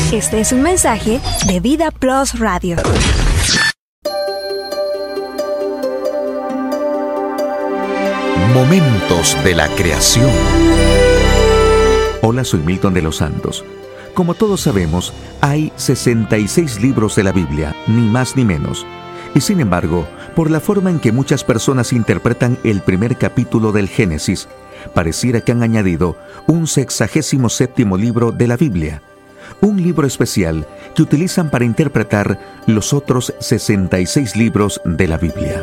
Este es un mensaje de Vida Plus Radio. Momentos de la creación. Hola, soy Milton de los Santos. Como todos sabemos, hay 66 libros de la Biblia, ni más ni menos. Y sin embargo, por la forma en que muchas personas interpretan el primer capítulo del Génesis, pareciera que han añadido un 67º libro de la Biblia. Un libro especial que utilizan para interpretar los otros 66 libros de la Biblia.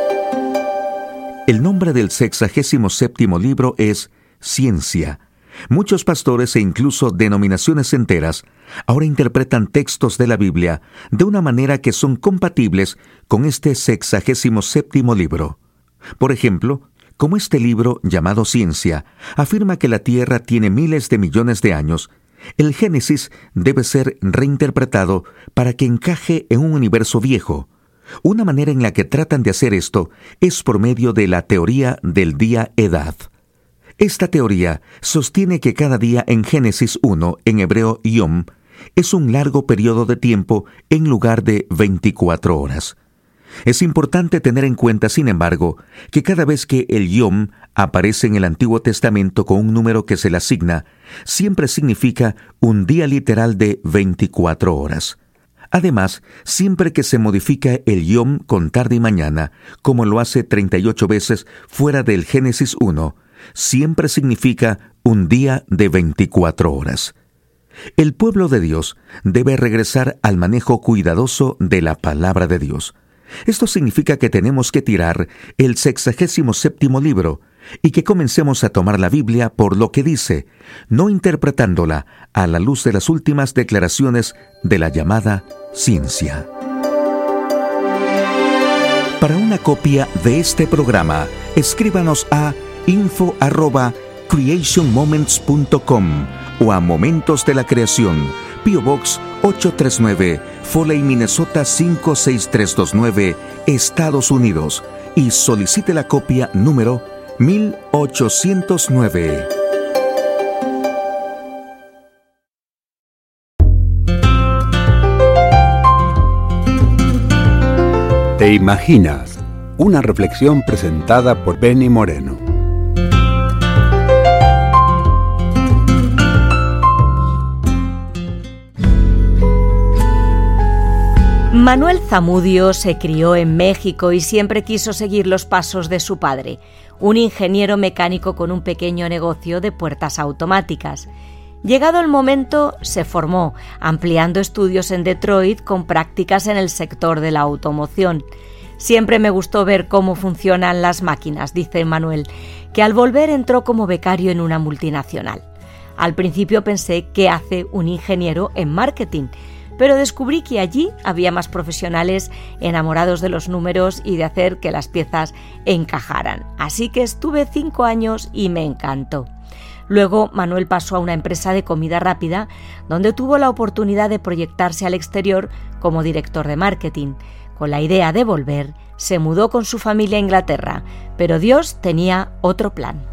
El nombre del 67º libro es Ciencia. Muchos pastores e incluso denominaciones enteras ahora interpretan textos de la Biblia de una manera que son compatibles con este 67º libro. Por ejemplo, como este libro, llamado Ciencia, afirma que la Tierra tiene miles de millones de años, el Génesis debe ser reinterpretado para que encaje en un universo viejo. Una manera en la que tratan de hacer esto es por medio de la teoría del día-edad. Esta teoría sostiene que cada día en Génesis 1, en hebreo Yom, es un largo periodo de tiempo en lugar de 24 horas. Es importante tener en cuenta, sin embargo, que cada vez que el Yom aparece en el Antiguo Testamento con un número que se le asigna, siempre significa un día literal de 24 horas. Además, siempre que se modifica el Yom con tarde y mañana, como lo hace 38 veces fuera del Génesis 1, siempre significa un día de 24 horas. El pueblo de Dios debe regresar al manejo cuidadoso de la palabra de Dios. Esto significa que tenemos que tirar el 67º libro y que comencemos a tomar la Biblia por lo que dice, no interpretándola a la luz de las últimas declaraciones de la llamada ciencia. Para una copia de este programa, escríbanos a info@creationmoments.com o a Momentos de la Creación, P.O. Box 839, Foley, Minnesota 56329, Estados Unidos, y solicite la copia número 1809. ¿Te imaginas? Una reflexión presentada por Benny Moreno. Manuel Zamudio se crió en México y siempre quiso seguir los pasos de su padre, un ingeniero mecánico con un pequeño negocio de puertas automáticas. Llegado el momento, se formó, ampliando estudios en Detroit con prácticas en el sector de la automoción. Siempre me gustó ver cómo funcionan las máquinas, dice Manuel, que al volver entró como becario en una multinacional. Al principio pensé, ¿qué hace un ingeniero en marketing? Pero descubrí que allí había más profesionales enamorados de los números y de hacer que las piezas encajaran. Así que estuve 5 años y me encantó. Luego Manuel pasó a una empresa de comida rápida, donde tuvo la oportunidad de proyectarse al exterior como director de marketing. Con la idea de volver, se mudó con su familia a Inglaterra, pero Dios tenía otro plan.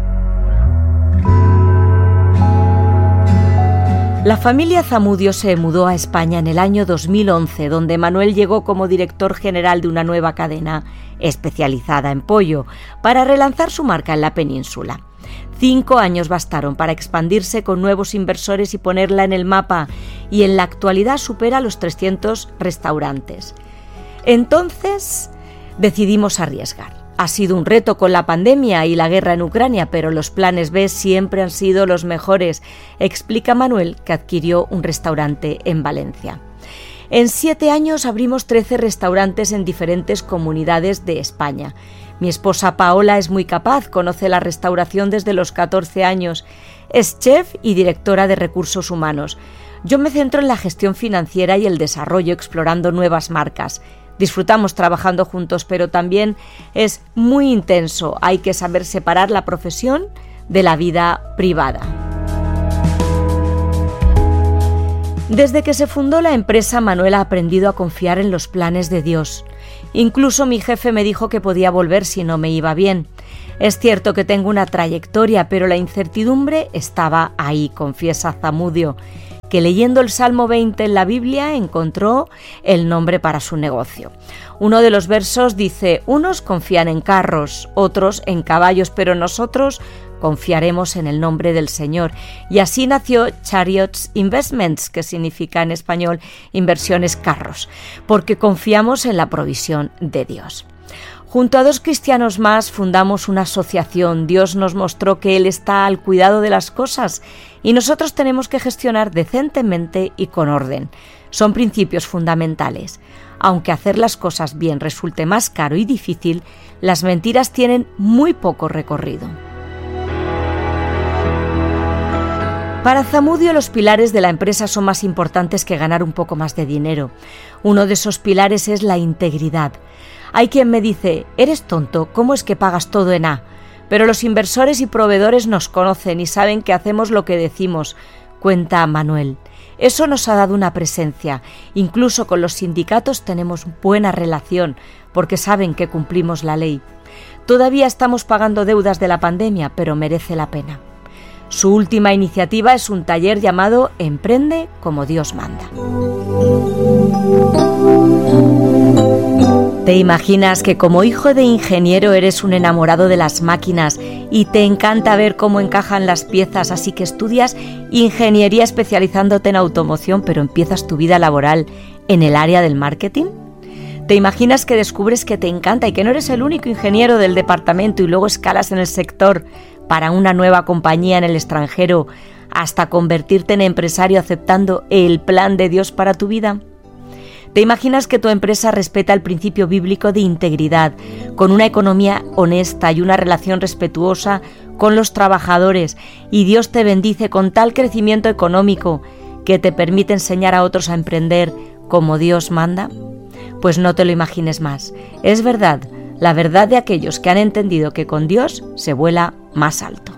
La familia Zamudio se mudó a España en el año 2011, donde Manuel llegó como director general de una nueva cadena especializada en pollo, para relanzar su marca en la península. 5 años bastaron para expandirse con nuevos inversores y ponerla en el mapa, y en la actualidad supera los 300 restaurantes. Entonces decidimos arriesgar. Ha sido un reto con la pandemia y la guerra en Ucrania, pero los planes B siempre han sido los mejores, explica Manuel, que adquirió un restaurante en Valencia. En 7 años abrimos 13 restaurantes en diferentes comunidades de España. Mi esposa Paola es muy capaz, conoce la restauración desde los 14 años, es chef y directora de recursos humanos. Yo me centro en la gestión financiera y el desarrollo, explorando nuevas marcas. Disfrutamos trabajando juntos, pero también es muy intenso. Hay que saber separar la profesión de la vida privada. Desde que se fundó la empresa, Manuel ha aprendido a confiar en los planes de Dios. Incluso mi jefe me dijo que podía volver si no me iba bien. Es cierto que tengo una trayectoria, pero la incertidumbre estaba ahí, confiesa Zamudio. que leyendo el Salmo 20 en la Biblia encontró el nombre para su negocio. Uno de los versos dice: unos confían en carros, otros en caballos, pero nosotros confiaremos en el nombre del Señor. Y así nació Chariots Investments, que significa en español inversiones carros, porque confiamos en la provisión de Dios. Junto a 2 cristianos más fundamos una asociación. Dios nos mostró que Él está al cuidado de las cosas y nosotros tenemos que gestionar decentemente y con orden. Son principios fundamentales. Aunque hacer las cosas bien resulte más caro y difícil, las mentiras tienen muy poco recorrido. Para Zamudio, los pilares de la empresa son más importantes que ganar un poco más de dinero. Uno de esos pilares es la integridad. Hay quien me dice: eres tonto, ¿cómo es que pagas todo en A? Pero los inversores y proveedores nos conocen y saben que hacemos lo que decimos, cuenta Manuel. Eso nos ha dado una presencia. Incluso con los sindicatos tenemos buena relación, porque saben que cumplimos la ley. Todavía estamos pagando deudas de la pandemia, pero merece la pena. Su última iniciativa es un taller llamado Emprende como Dios manda. ¿Te imaginas que como hijo de ingeniero eres un enamorado de las máquinas y te encanta ver cómo encajan las piezas, así que estudias ingeniería especializándote en automoción, pero empiezas tu vida laboral en el área del marketing? ¿Te imaginas que descubres que te encanta y que no eres el único ingeniero del departamento y luego escalas en el sector para una nueva compañía en el extranjero hasta convertirte en empresario aceptando el plan de Dios para tu vida? ¿Te imaginas que tu empresa respeta el principio bíblico de integridad, con una economía honesta y una relación respetuosa con los trabajadores, y Dios te bendice con tal crecimiento económico que te permite enseñar a otros a emprender como Dios manda? Pues no te lo imagines más. Es verdad, la verdad de aquellos que han entendido que con Dios se vuela más alto.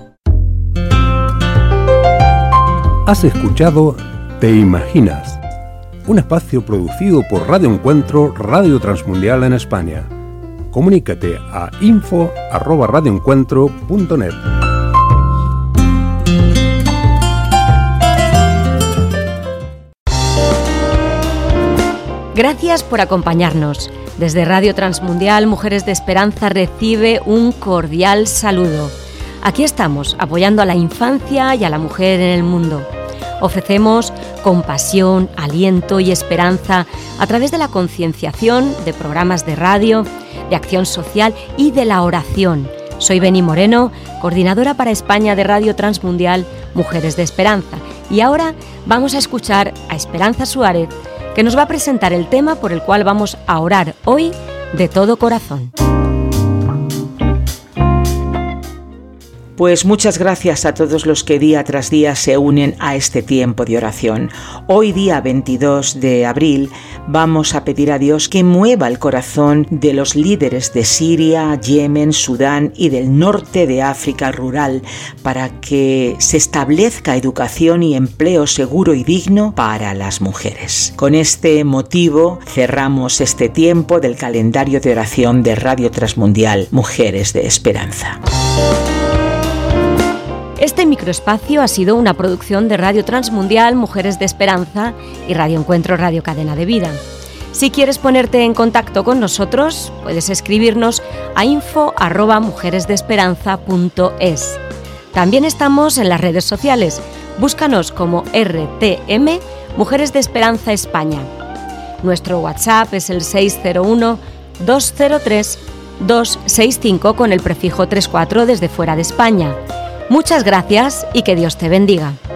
Has escuchado Te Imaginas, un espacio producido por Radio Encuentro, Radio Transmundial en España. Comunícate a info@radioencuentro.net. Gracias por acompañarnos. Desde Radio Transmundial, Mujeres de Esperanza recibe un cordial saludo. Aquí estamos, apoyando a la infancia y a la mujer en el mundo. Ofrecemos compasión, aliento y esperanza a través de la concienciación, de programas de radio, de acción social y de la oración. Soy Beni Moreno, coordinadora para España de Radio Transmundial, Mujeres de Esperanza. Y ahora vamos a escuchar a Esperanza Suárez, que nos va a presentar el tema por el cual vamos a orar hoy de todo corazón. Pues muchas gracias a todos los que día tras día se unen a este tiempo de oración. Hoy, día 22 de abril, vamos a pedir a Dios que mueva el corazón de los líderes de Siria, Yemen, Sudán y del norte de África rural para que se establezca educación y empleo seguro y digno para las mujeres. Con este motivo cerramos este tiempo del calendario de oración de Radio Transmundial, Mujeres de Esperanza. Este microespacio ha sido una producción de Radio Transmundial, Mujeres de Esperanza y Radio Encuentro, Radio Cadena de Vida. Si quieres ponerte en contacto con nosotros, puedes escribirnos a info@mujeresdeesperanza.es. También estamos en las redes sociales. Búscanos como RTM, Mujeres de Esperanza España. Nuestro WhatsApp es el 601-203-265 con el prefijo 34 desde fuera de España. Muchas gracias y que Dios te bendiga.